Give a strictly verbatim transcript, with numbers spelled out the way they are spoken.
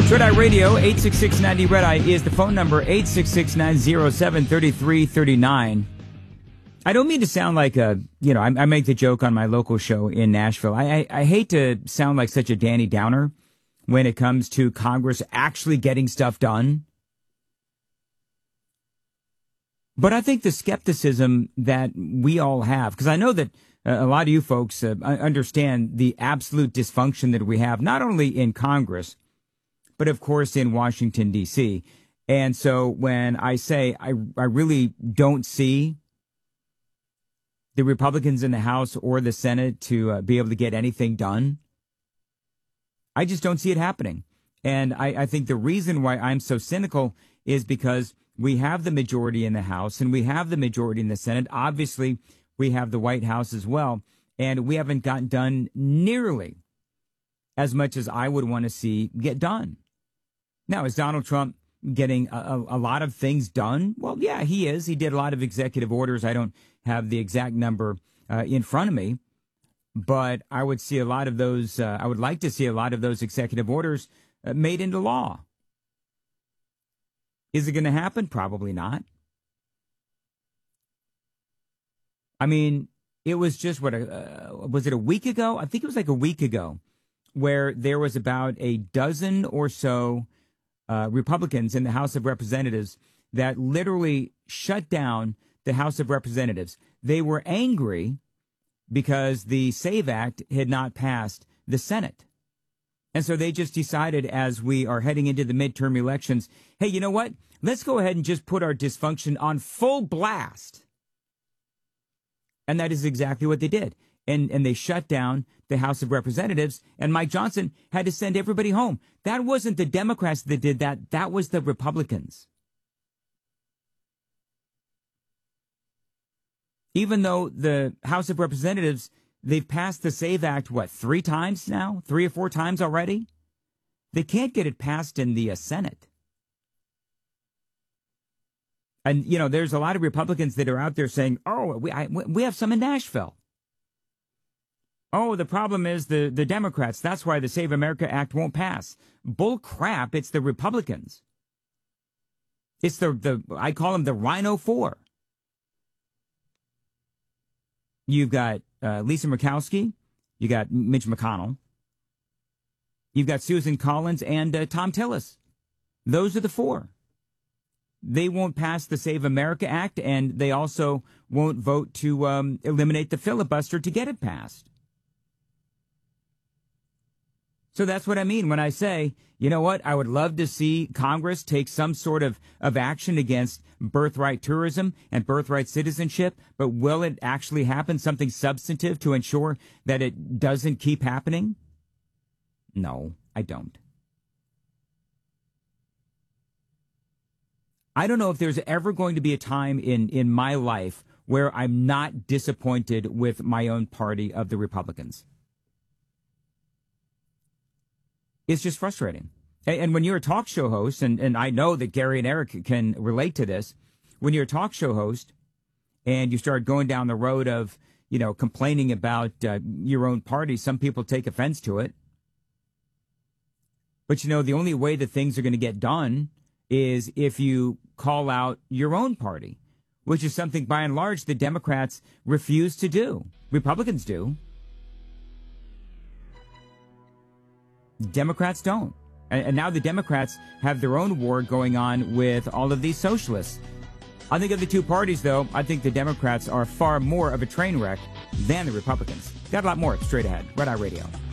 Red Eye Radio, eight six six ninety Red Eye is the phone number, eight six six nine zero seven three three three nine. I don't mean to sound like a, you know, I, I make the joke on my local show in Nashville. I, I, I hate to sound like such a Danny Downer when it comes to Congress actually getting stuff done. But I think the skepticism that we all have, because I know that uh, a lot of you folks uh, understand the absolute dysfunction that we have, not only in Congress, but of course in Washington, D C. And so when I say I, I really don't see the Republicans in the House or the Senate to uh, be able to get anything done, I just don't see it happening. And I, I think the reason why I'm so cynical is because we have the majority in the House and we have the majority in the Senate. Obviously, we have the White House as well. And we haven't gotten done nearly as much as I would want to see get done. Now, is Donald Trump getting a, a, a lot of things done? Well, yeah, he is. He did a lot of executive orders. I don't have the exact number uh, in front of me, but I would see a lot of those. Uh, I would like to see a lot of those executive orders uh, made into law. Is it going to happen? Probably not. I mean, it was just what, uh, was it a week ago? I think it was like a week ago where there was about a dozen or so Uh, Republicans in the House of Representatives that literally shut down the House of Representatives. They were angry because the SAVE Act had not passed the Senate. And so they just decided, as we are heading into the midterm elections, hey, you know what? Let's go ahead and just put our dysfunction on full blast. And that is exactly what they did. And, and they shut down the House of Representatives, and Mike Johnson had to send everybody home. That wasn't the Democrats that did that. That was the Republicans. Even though the House of Representatives, they've passed the SAVE Act, what, three times now? Three or four times already? They can't get it passed in the uh, Senate. And, you know, there's a lot of Republicans that are out there saying, oh, we, I, we have some in Nashville. Oh, the problem is the, the Democrats. That's why the Save America Act won't pass. Bull crap. It's the Republicans. It's the, the I call them the Rhino Four. You've got uh, Lisa Murkowski. You got Mitch McConnell. You've got Susan Collins and uh, Tom Tillis. Those are the four. They won't pass the Save America Act, and they also won't vote to um, eliminate the filibuster to get it passed. So that's what I mean when I say, you know what, I would love to see Congress take some sort of, of action against birthright tourism and birthright citizenship, but will it actually happen, something substantive to ensure that it doesn't keep happening? No, I don't. I don't know if there's ever going to be a time in, in my life where I'm not disappointed with my own party of the Republicans. It's just frustrating. And when you're a talk show host, and, and I know that Gary and Eric can relate to this, when you're a talk show host and you start going down the road of, you know, complaining about uh, your own party, some people take offense to it. But, you know, the only way that things are going to get done is if you call out your own party, which is something by and large the Democrats refuse to do. Republicans do. Democrats don't. And, and now the Democrats have their own war going on with all of these socialists. I think of the two parties, though, I think the Democrats are far more of a train wreck than the Republicans. Got a lot more straight ahead. Red Eye Radio.